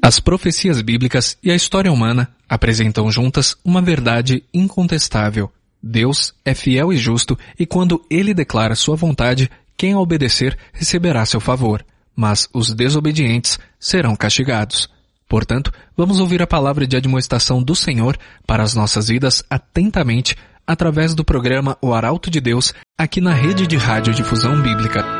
As profecias bíblicas e a história humana apresentam juntas uma verdade incontestável. Deus é fiel e justo e quando Ele declara sua vontade, quem a obedecer receberá seu favor, mas os desobedientes serão castigados. Portanto, vamos ouvir a palavra de admoestação do Senhor para as nossas vidas atentamente através do programa O Arauto de Deus aqui na Rede de Rádio Difusão Bíblica.